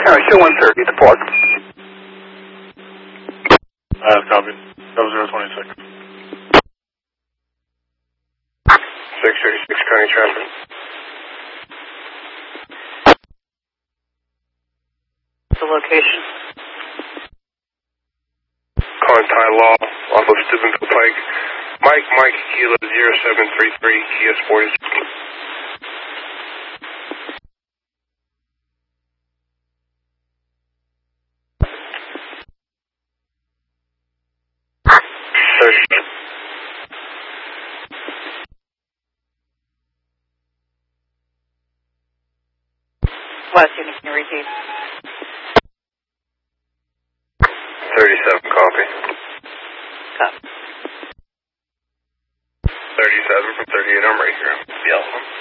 show 130 at the park. Copy. 0026. 636 county traffic. The location. Contai Law off of Steubenville Pike. Mike Kilo 0733 Kia Sportage. Last unit, can you repeat? 37, copy. Copy. 37 from 38, I'm right here. I'm yelling.